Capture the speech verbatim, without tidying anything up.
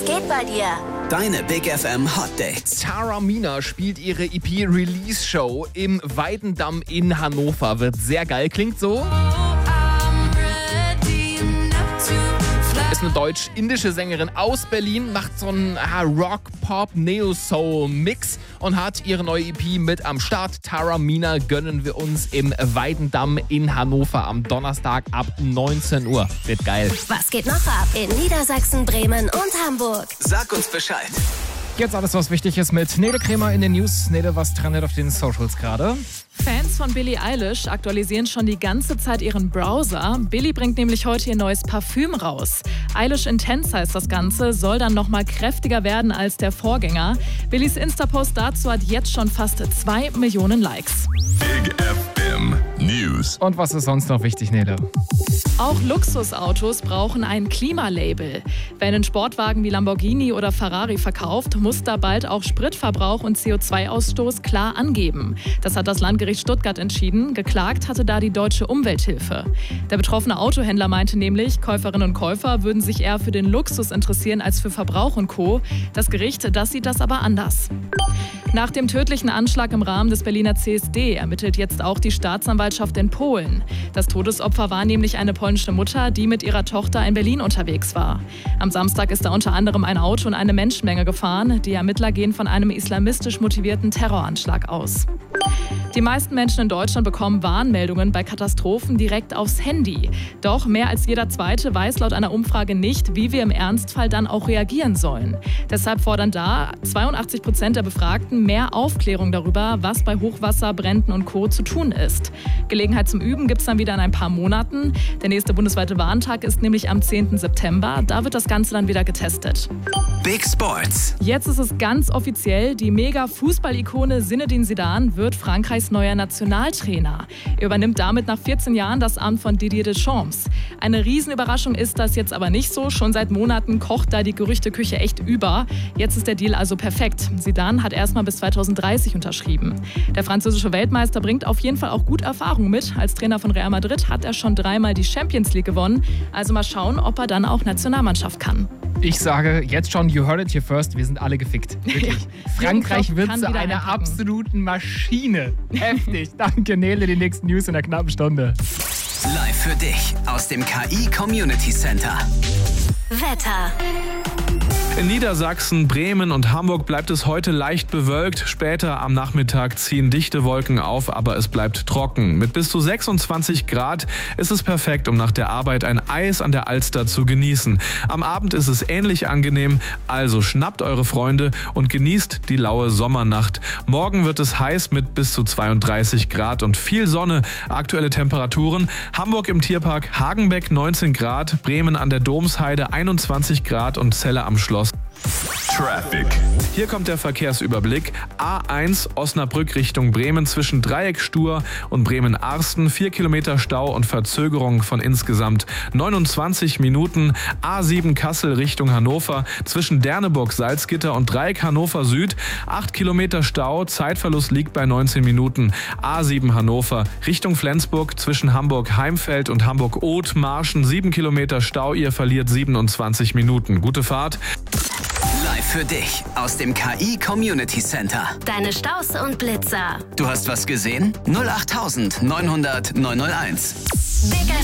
geht bei dir? Deine Big F M Hot Dates. Tara Mina spielt ihre E P-Release-Show im Weidendamm in Hannover. Wird sehr geil, klingt so. Ist eine deutsch-indische Sängerin aus Berlin, macht so einen ah, Rock-Pop-Neo-Soul-Mix und hat ihre neue E P mit am Start. Tara Mina gönnen wir uns im Weidendamm in Hannover am Donnerstag ab neunzehn Uhr. Wird geil. Was geht noch ab in Niedersachsen, Bremen und Hamburg? Sag uns Bescheid. Jetzt alles, was wichtig ist mit Nele Kremer in den News. Nele, was trendet auf den Socials gerade? Fans von Billie Eilish aktualisieren schon die ganze Zeit ihren Browser. Billie bringt nämlich heute ihr neues Parfüm raus. Eilish Intense heißt das Ganze, soll dann nochmal kräftiger werden als der Vorgänger. Billies Insta-Post dazu hat jetzt schon fast zwei Millionen Likes. Big F M News. Und was ist sonst noch wichtig, Nele? Auch Luxusautos brauchen ein Klimalabel. Wer einen Sportwagen wie Lamborghini oder Ferrari verkauft, muss da bald auch Spritverbrauch und C O zwei Ausstoß klar angeben. Das hat das Landgericht Stuttgart entschieden. Geklagt hatte da die Deutsche Umwelthilfe. Der betroffene Autohändler meinte nämlich, Käuferinnen und Käufer würden sich eher für den Luxus interessieren als für Verbrauch und Co. Das Gericht, das sieht das aber anders. Nach dem tödlichen Anschlag im Rahmen des Berliner C S D ermittelt jetzt auch die Staatsanwaltschaft in Polen. Das Todesopfer war nämlich eine polnische Mutter, die mit ihrer Tochter in Berlin unterwegs war. Am Samstag ist da unter anderem ein Auto und eine Menschenmenge gefahren. Die Ermittler gehen von einem islamistisch motivierten Terroranschlag aus. Die meisten Menschen in Deutschland bekommen Warnmeldungen bei Katastrophen direkt aufs Handy. Doch mehr als jeder Zweite weiß laut einer Umfrage nicht, wie wir im Ernstfall dann auch reagieren sollen. Deshalb fordern da zweiundachtzig Prozent der Befragten mehr Aufklärung darüber, was bei Hochwasser, Bränden und Co. zu tun ist. Gelegenheit zum Üben gibt es dann wieder in ein paar Monaten. Der nächste bundesweite Warntag ist nämlich am zehnten September. Da wird das Ganze dann wieder getestet. Big Sports. Jetzt ist es ganz offiziell, die Mega-Fußball-Ikone Zinedine Zidane wird Frankreichs neuer Nationaltrainer. Er übernimmt damit nach vierzehn Jahren das Amt von Didier Deschamps. Eine Riesenüberraschung ist das jetzt aber nicht so. Schon seit Monaten kocht da die Gerüchteküche echt über. Jetzt ist der Deal also perfekt. Zidane hat erstmal bis zweitausenddreißig unterschrieben. Der französische Weltmeister bringt auf jeden Fall auch gut Erfahrung mit. Als Trainer von Real Madrid hat er schon dreimal die Champions League gewonnen. Also mal schauen, ob er dann auch Nationalmannschaft kann. Ich sage jetzt schon, you heard it here first, wir sind alle gefickt. Wirklich. Frankreich wird zu einer absoluten Maschine. Heftig. Danke, Nele. Die nächsten News in der knappen Stunde. Live für dich aus dem K I Community Center. Wetter. In Niedersachsen, Bremen und Hamburg bleibt es heute leicht bewölkt. Später am Nachmittag ziehen dichte Wolken auf, aber es bleibt trocken. Mit bis zu sechsundzwanzig Grad ist es perfekt, um nach der Arbeit ein Eis an der Alster zu genießen. Am Abend ist es ähnlich angenehm, also schnappt eure Freunde und genießt die laue Sommernacht. Morgen wird es heiß mit bis zu zweiunddreißig Grad und viel Sonne. Aktuelle Temperaturen: Hamburg im Tierpark Hagenbeck neunzehn Grad, Bremen an der Domsheide einundzwanzig Grad und Celle am Schloss. Traffic. Hier kommt der Verkehrsüberblick. A eins Osnabrück Richtung Bremen zwischen Dreieck-Stur und Bremen-Arsten. vier Kilometer Stau und Verzögerung von insgesamt neunundzwanzig Minuten. A sieben Kassel Richtung Hannover zwischen Derneburg-Salzgitter und Dreieck Hannover Süd. acht Kilometer Stau, Zeitverlust liegt bei neunzehn Minuten. A sieben Hannover Richtung Flensburg zwischen Hamburg-Heimfeld und Hamburg-Oth-Marschen. sieben Kilometer Stau, ihr verliert siebenundzwanzig Minuten. Gute Fahrt. Live für dich aus dem K I Community Center. Deine Staus und Blitzer. Du hast was gesehen? null acht neunhundert neunhunderteins. Big